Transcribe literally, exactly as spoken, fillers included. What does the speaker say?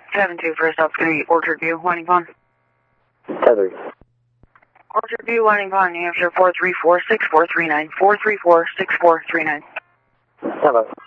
seven two for South Street, Orchard View, Whiting Pond. Tether. Orchard View, Whiting Pond, New Hampshire, four three four, six four three nine, four three four, six four three nine. Hello.